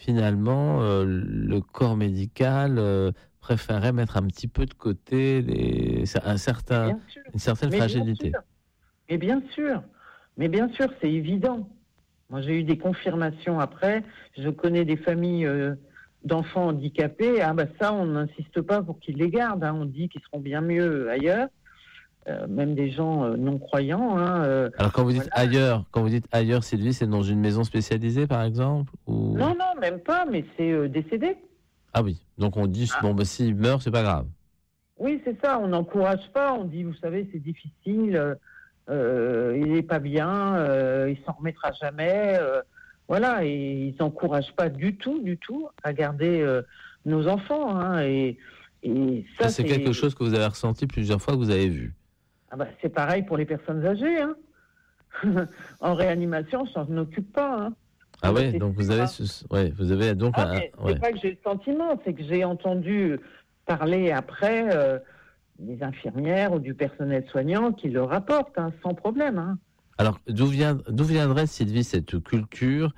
finalement, le corps médical préférait mettre un petit peu de côté une certaine fragilité. Mais bien sûr, c'est évident. Moi, j'ai eu des confirmations après. Je connais des familles d'enfants handicapés. Ah ça, on n'insiste pas pour qu'ils les gardent. On dit qu'ils seront bien mieux ailleurs. Même des gens non-croyants. Alors, quand vous dites ailleurs, Sylvie, c'est dans une maison spécialisée, par exemple ou... Non, même pas, mais c'est décédé. Ah oui, donc on dit, s'il meurt, c'est pas grave. Oui, c'est ça, on n'encourage pas, on dit, vous savez, c'est difficile, il n'est pas bien, il s'en remettra jamais. Voilà, et ils n'encouragent pas du tout à garder nos enfants. Et ça, c'est quelque chose que vous avez ressenti plusieurs fois, que vous avez vu. C'est pareil pour les personnes âgées. En réanimation, on s'en occupe pas. Ah ouais, donc vous avez donc c'est pas que j'ai le sentiment, c'est que j'ai entendu parler après des infirmières ou du personnel soignant qui le rapportent sans problème. Alors d'où viendrait, Sylvie, cette culture,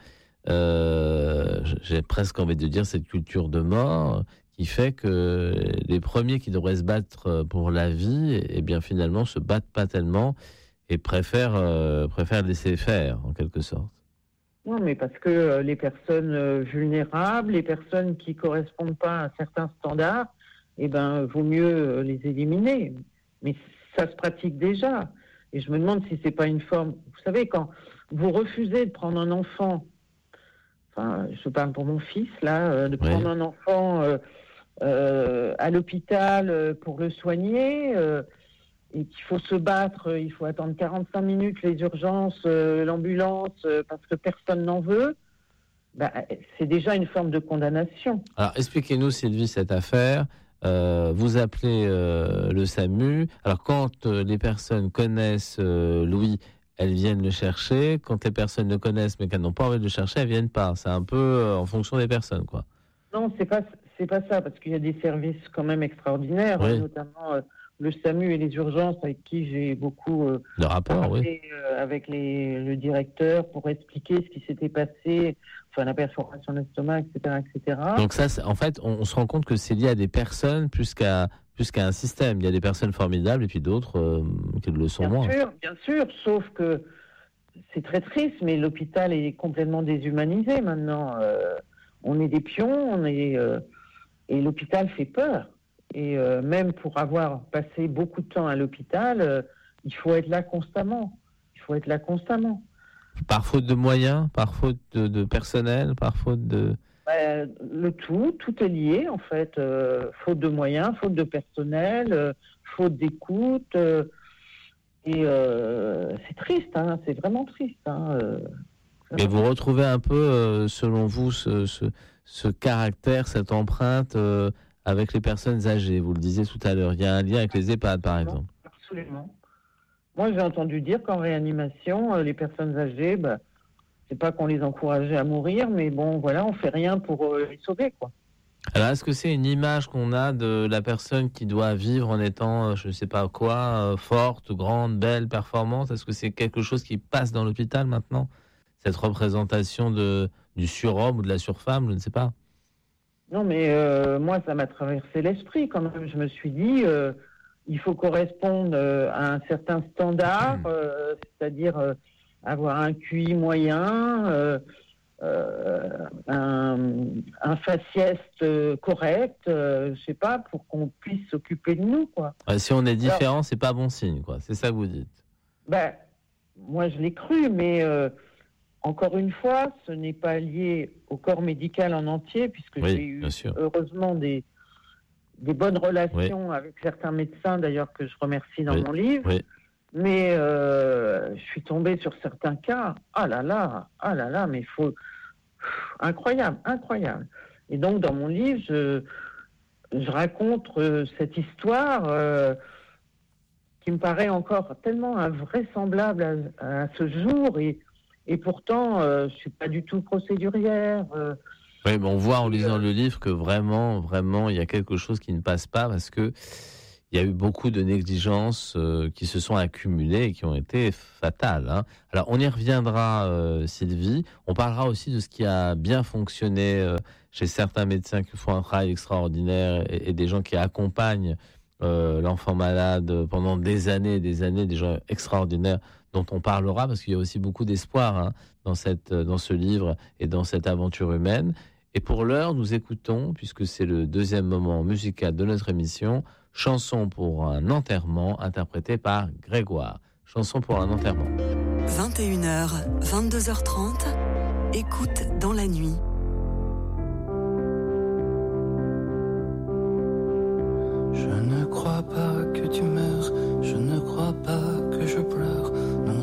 j'ai presque envie de dire cette culture de mort, qui fait que les premiers qui devraient se battre pour la vie, bien finalement se battent pas tellement et préfèrent laisser faire en quelque sorte. Non, mais parce que les personnes vulnérables, les personnes qui correspondent pas à un certain standard, vaut mieux les éliminer. Mais ça se pratique déjà. Et je me demande si c'est pas une forme. Vous savez, quand vous refusez de prendre un enfant, je parle pour mon fils là, de prendre un enfant à l'hôpital pour le soigner. Et qu'il faut se battre, il faut attendre 45 minutes, les urgences, l'ambulance, parce que personne n'en veut, c'est déjà une forme de condamnation. Alors, expliquez-nous, Sylvie, cette affaire. Vous appelez le SAMU. Alors, quand les personnes connaissent Louis, elles viennent le chercher. Quand les personnes le connaissent, mais qu'elles n'ont pas envie de le chercher, elles viennent pas. C'est un peu en fonction des personnes, quoi. Non, c'est pas ça, parce qu'il y a des services quand même extraordinaires, notamment... le SAMU et les urgences, avec qui j'ai beaucoup parlé avec le directeur pour expliquer ce qui s'était passé, la perforation de l'estomac, etc. Donc ça, en fait, on se rend compte que c'est lié à des personnes plus qu'à un système. Il y a des personnes formidables et puis d'autres qui le sont moins. Bien sûr, sauf que c'est très triste, mais l'hôpital est complètement déshumanisé maintenant. On est des pions, et l'hôpital fait peur. Et même pour avoir passé beaucoup de temps à l'hôpital, il faut être là constamment. Par faute de moyens, par faute de personnel, par faute de... Le tout est lié en fait. Faute de moyens, faute de personnel, faute d'écoute. Et c'est triste, c'est vraiment triste. Mais vous retrouvez un peu, selon vous, ce caractère, cette empreinte... avec les personnes âgées, vous le disiez tout à l'heure. Il y a un lien avec les EHPAD, par exemple. Absolument. Moi, j'ai entendu dire qu'en réanimation, les personnes âgées, c'est pas qu'on les encourageait à mourir, mais on fait rien pour les sauver, quoi. Alors, est-ce que c'est une image qu'on a de la personne qui doit vivre en étant, je ne sais pas quoi, forte, grande, belle, performante? Est-ce que c'est quelque chose qui passe dans l'hôpital maintenant? Cette représentation du surhomme ou de la surfemme, je ne sais pas. Non, mais moi, ça m'a traversé l'esprit quand même. Je me suis dit, il faut correspondre à un certain standard, c'est-à-dire avoir un QI moyen, un faciès correct, je sais pas, pour qu'on puisse s'occuper de nous, quoi. Si on est différent, c'est pas bon signe, quoi. C'est ça que vous dites. Moi, je l'ai cru, mais... encore une fois, ce n'est pas lié au corps médical en entier, puisque j'ai eu heureusement des bonnes relations avec certains médecins, d'ailleurs, que je remercie dans mon livre. Oui. Mais je suis tombée sur certains cas. Ah là là, mais il faut... Incroyable. Et donc, dans mon livre, je raconte cette histoire qui me paraît encore tellement invraisemblable à ce jour, et pourtant, je ne suis pas du tout procédurière. Oui, mais on voit en lisant le livre que vraiment, il y a quelque chose qui ne passe pas, parce que il y a eu beaucoup de négligences qui se sont accumulées et qui ont été fatales. Hein. Alors, on y reviendra, Sylvie. On parlera aussi de ce qui a bien fonctionné chez certains médecins qui font un travail extraordinaire et des gens qui accompagnent l'enfant malade pendant des années, des gens extraordinaires dont on parlera, parce qu'il y a aussi beaucoup d'espoir hein, dans ce livre et dans cette aventure humaine. Et pour l'heure, nous écoutons, puisque c'est le deuxième moment musical de notre émission, Chanson pour un enterrement, interprétée par Grégoire. Chanson pour un enterrement. 21h, 22h30, écoute dans la nuit.